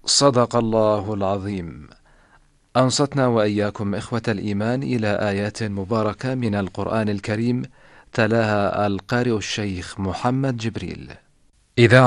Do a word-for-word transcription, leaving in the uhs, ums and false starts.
صدق الله العظيم. أنصتنا وإياكم إخوة الإيمان إلى آيات مباركة من القرآن الكريم، تلاها القارئ الشيخ محمد جبريل. إذاعة